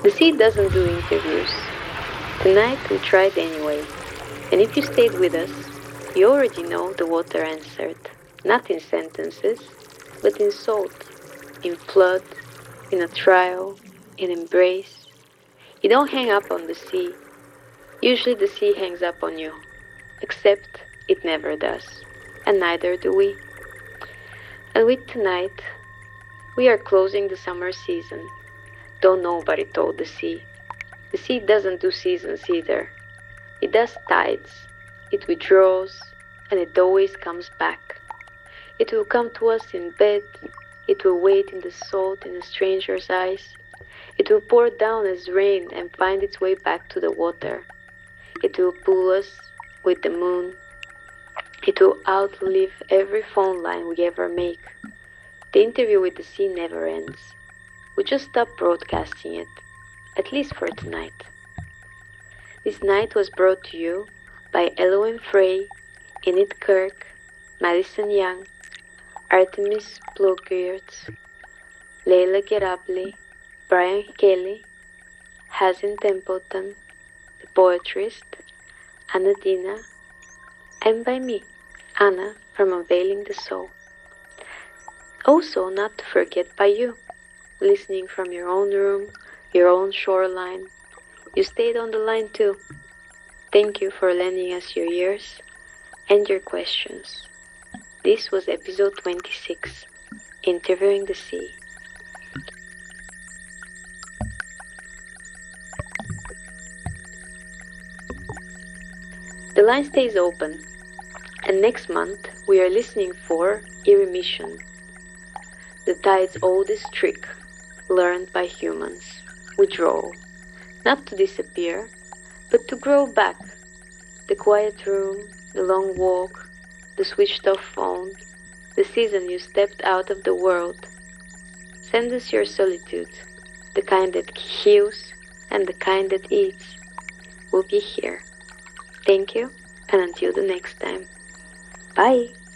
The sea doesn't do interviews. Tonight we tried anyway. And if you stayed with us, you already know the water answered. Not in sentences, but in salt, in flood, in a trial, in embrace. You don't hang up on the sea. Usually the sea hangs up on you. Except it never does. And neither do we. And with tonight, we are closing the summer season. Though nobody told the sea. The sea doesn't do seasons either. It does tides. It withdraws, and it always comes back. It will come to us in bed. It will wait in the salt in a stranger's eyes. It will pour down as rain and find its way back to the water. It will pull us with the moon. It will outlive every phone line we ever make. The interview with the sea never ends. We just stop broadcasting it, at least for tonight. This night was brought to you by Elowen Frey, Enid Kirk, Madison Young, Artemis Plogeerts, Leila Gerabli, Brian Kelly, Hazen Templeton, the poetrist, Anna Dina, and by me, Anna from Unveiling the Soul. Also, not to forget by you, listening from your own room, your own shoreline. You stayed on the line too. Thank you for lending us your ears and your questions. This was episode 26, Interviewing the Sea. The line stays open, and next month we are listening for Irremission, the tide's oldest trick, learned by humans. Withdrawal, not to disappear, but to grow back. The quiet room, the long walk, the switched off phone, the season you stepped out of the world. Send us your solitude, the kind that heals and the kind that eats. We'll be here. Thank you, and until the next time. Bye!